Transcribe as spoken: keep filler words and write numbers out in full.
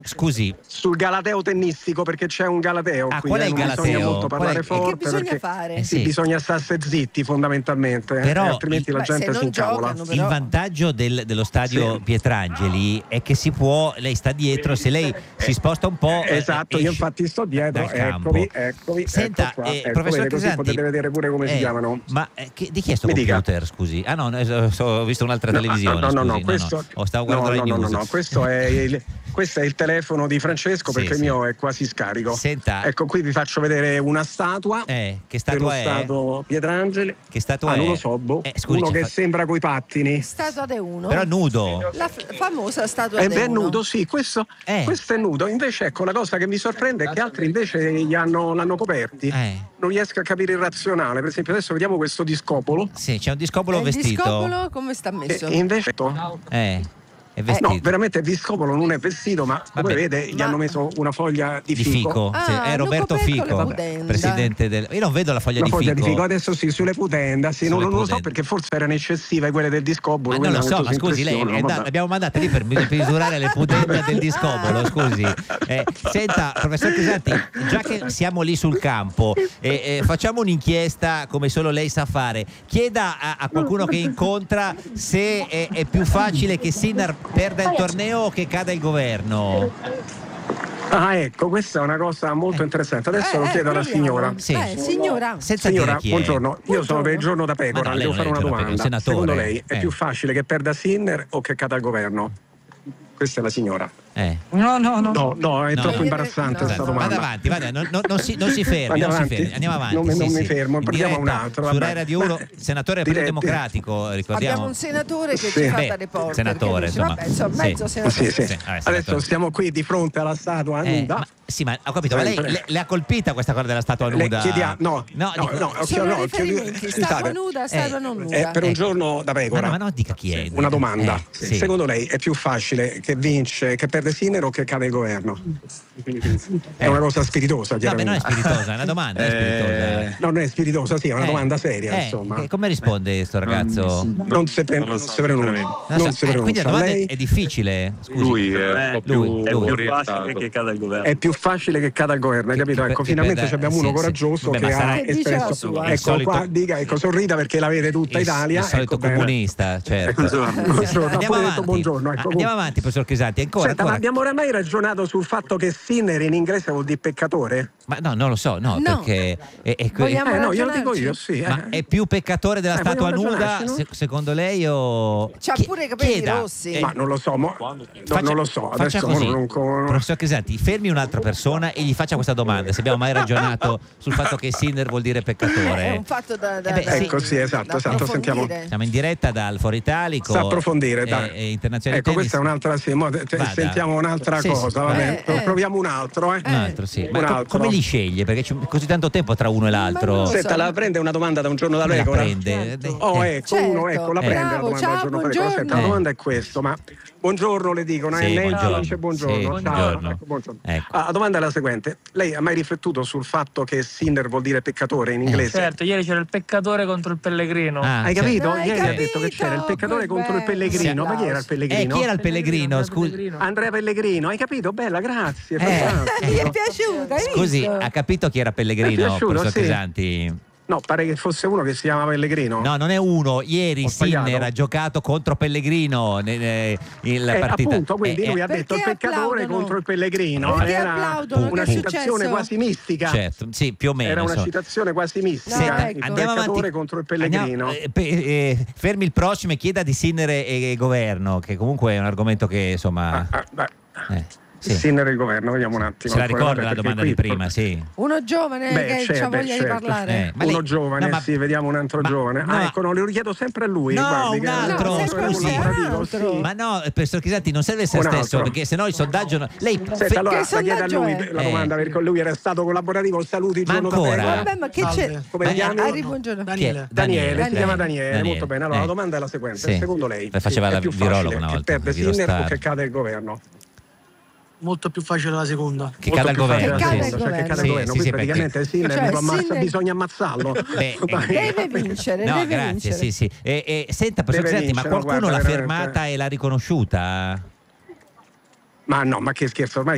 Scusi. Sul galateo tennistico, perché c'è un galateo ah, qui, qual è eh, il non galateo? bisogna molto parlare è... forte, che bisogna perché fare? Eh, sì. bisogna starsi zitti fondamentalmente, Però eh, altrimenti il... la Beh, gente se si non incavola. giocano, però... Il vantaggio del, dello stadio Sì. Pietrangeli è che si può, lei sta dietro, se lei si sposta un po'. Eh, esatto, eh, io esce infatti sto dietro, dal campo. eccovi, eccovi, Senta, ecco qua, eh, ecco, professor vede, così Crisanti, potete vedere pure come si eh, chiamano. Ma eh, che, di chi è sto Mi dica. computer, scusi? Ah no, no, so- ho visto un'altra No, televisione, no, no, no, scusi. questo, no, no. Oh, stavo no, guardando no, le no, news. no, questo è il, questo è il telefono di Francesco, Sì, perché sì. il mio è quasi scarico. Senta. Ecco, qui vi faccio vedere una statua Eh, che dello statua è? Stato Pietrangeli. Che statua ah, non è? lo so, boh. Eh, scusi, uno c'è che fa- sembra coi pattini. Statua de uno. Però nudo. La f- famosa statua Eh, de beh, è uno. nudo, sì, questo, Eh. questo è nudo. Invece, ecco, la cosa che mi sorprende è che altri invece gli hanno, l'hanno coperti. Eh. Non riesco a capire il razionale. Per esempio, adesso vediamo questo discopolo. Sì, c'è un discopolo E il vestito. discopolo come sta E, messo? e invece... Eh, è vestito. No, veramente il discopolo non è vestito, ma come Vabbè. vede gli Ma- hanno messo una foglia di Di fico. fico, Ah, sì, è hanno Roberto coperto le Fico, pudenda. presidente del. Io non vedo la foglia, Una di, foglia fico. di fico, adesso sì, sulle putenda, sì, non, Sulle non lo so putende. perché forse erano eccessive quelle del discobolo. Ma non lo quelle so, hanno ma messo scusi, lei impressione, è vabbè. andata- l'abbiamo mandata lì per, per misurare le pudenda del discobolo, scusi. Eh, senta, professor Crisanti, già che siamo lì sul campo, eh, eh, facciamo un'inchiesta come solo lei sa fare. Chieda a, a qualcuno che incontra se è, è più facile che Sinner perda il torneo o che cada il governo. Ah, ecco, questa è una cosa molto interessante. Adesso Eh, lo eh, chiedo alla proviamo. signora. Sì. Eh, signora. Senza Signora, dire chi è. buongiorno. Io sono per il giorno da pecora, Ma no, le lei devo non fare è una il giorno da domanda. pecora, senatore. Secondo lei è Eh. più facile che perda Sinner o che cada il governo? Questa è la signora. Eh. No, no, no. No, no, è No, troppo no. imbarazzante No, questa no. domanda. Vada avanti, vada, non, non- non si, non si fermi, Andiamo non si avanti? fermi, andiamo avanti. Non mi- sì, non mi sì. fermo, In prendiamo diretta un altro, Su vabbè. Rai Radio uno, Beh, senatore diretti. democratico, ricordiamo. Abbiamo un senatore che Sì. ci fa Beh, da reporter. senatore, che dice, insomma. vabbè, insomma, Sì. mezzo senatore. Sì, sì. Sì, vabbè, Adesso senatore. stiamo qui di fronte alla statua Eh, nuda. ma, sì, ma ho capito, ma lei Sempre. le, le ha colpita questa cosa della statua Le nuda? chiediamo- no, no, no, dico- no, ok, Sono no, riferimenti, chiedi- statua scusate. nuda, statua non nuda. È per un Ecco. giorno da Ma pecora. no, ma no, dica chi è. Una domanda. Eh, sì. Secondo lei è più facile che vince, che perde Sinner o che cade il governo? È una cosa spiritosa, No, beh, non è chiaramente. spiritosa, è una domanda, è spiritosa. No, non è spiritosa, sì, è una Eh, domanda seria, eh, insomma. che- come risponde sto ragazzo? Non si pre- Non lo non so, si pronuncia. veramente. Non Non so, si eh, quindi la pronuncia. domanda Lei è difficile. Scusi. Lui è un po' più, lui, un lui. po' È più orientato. facile che cada il governo. è più facile che cada il governo, hai Che- capito? che- Ecco, che finalmente perda- abbiamo sì, uno sì. coraggioso Beh, che ma sarà- ha Che dice la espresso. sua. Il Ecco solito- qua, dica, ecco, sorrida perché la vede tutta Il, Italia. il solito ecco, bene. comunista, certo. Buongiorno, buongiorno, ha Andiamo pure detto avanti. buongiorno, ecco. Andiamo avanti, professor Crisanti, ancora, Senta, ma ancora. abbiamo oramai ragionato sul fatto che Sinner in inglese vuol dire peccatore? Ma no, non lo so, no, No. perché è, è que- Vogliamo Eh no, glielo ragionarci? dico io, sì. eh. ma è più peccatore della Eh, statua vogliamo nuda, ragionarci, no? se- secondo lei o C'ha Chi- pure i capelli chieda. rossi. Eh, Ma non lo so, mo- no, faccia- non lo so. faccia Adesso così, non, non- professor Crisanti, fermi un'altra persona e gli faccia questa domanda, se abbiamo mai ragionato sul fatto che Sinner vuol dire È peccatore. un fatto da, da, Eh beh, da- sì. Ecco, sì, esatto, da esatto, sentiamo. approfondire. Siamo in diretta dal Foro Italico. Sa approfondire, e- dai. e internazionale Ecco, di tennis. questa è un'altra, sì, mo- te- Vada. sentiamo un'altra Sì, sì, cosa, vai. vabbè. Eh, eh. Proviamo un altro, eh. Un altro, sì. Ma Un co- altro. come li sceglie? Perché c'è così tanto tempo tra uno e l'altro. Ma non lo Senta, so. la prende una domanda da un giorno da Come la pecora? prende? Oh, Eh, ecco, uno, Certo. ecco, la Eh. prende Bravo, la domanda ciao, da un giorno da pecora. Senta, la buongiorno. domanda è questo, ma buongiorno le dico, Sì, Nancy buongiorno. dice buongiorno. Sì, Ciao, buongiorno. ecco, buongiorno. Ecco. Ah, la domanda è la seguente: lei ha mai riflettuto sul fatto che Sinner vuol dire peccatore in inglese? Certo, ieri c'era il peccatore contro il Pellegrino. Ah, Hai cioè- capito? Hai Ieri ha capito? detto che c'era il peccatore Come contro il bello. Pellegrino. Ma chi era il Eh, Pellegrino? chi era il Pellegrino? Scusi. Pellegrino. Andrea Pellegrino, hai capito? Bella, grazie. Eh, fantastico. Gli è piaciuta, hai Scusi, visto? ha capito chi era Mi è Pellegrino, piaciuto, professor sì. Crisanti? No, pare che fosse uno che si chiama Pellegrino. No, non è uno. Ieri Ho sbagliato? Sinner ha giocato contro Pellegrino ne- ne- in la Eh, partita. appunto, quindi Eh, lui eh, ha detto il Perché peccatore applaudono? contro il Pellegrino. Perché Era applaudono? una Che è citazione successo? quasi mistica. certo, sì, più o meno. Era una insomma. citazione quasi mistica. Senta, il andiamo peccatore avanti. contro il Pellegrino. Andiamo- eh, pe- eh, fermi il prossimo e chieda di Sinner e, e governo, che comunque è un argomento che insomma. Ah, beh, eh, sì. Sinner e il governo, vediamo un attimo. Se la ancora, ricorda vabbè, la perché domanda di qui- prima, sì. Uno giovane Beh, che c'è, ha beh, voglia certo. di parlare. Eh, ma Uno lei- giovane, no, ma- sì, vediamo un altro ma- giovane. no, ah, ma- ecco, no, lo richiedo sempre a lui. No, guardi, un che- altro, No, sempre scusi. collaborativo, altro. sì. Ma no, professor Crisanti, non serve essere Un stesso, altro. perché sennò il sondaggio. no- Lei Senta, fe- allora Che la chiede a sondaggio lui è? la Eh. domanda perché lui era stato collaborativo. Saluti il Ma giorno da ancora? pecora. Vabbè, ma che Salve. c'è? Come Ma- ti chiami? Arri, buongiorno. Daniele. Daniele, si chiama Daniele. Daniele, molto bene. Allora la domanda è la seguente: Sì. secondo lei Le faceva è la più virologa facile una che volta, perde Virostar. Sinner o che cade il governo? Molto più facile la seconda. che Molto cada il più facile governo. la Che cada sì. il seconda, cioè che cada Sì, il governo. sì, Qui sì, praticamente Sinner Cioè, lo ammazza, Sinner- bisogna ammazzarlo. Beh, Dai. Deve vincere, No, deve grazie, vincere. sì, sì. E, e, senta, professor Deve Crisanti, ma vincere, no, qualcuno guarda, l'ha veramente. fermata e l'ha riconosciuta? Ma no, ma che scherzo, ormai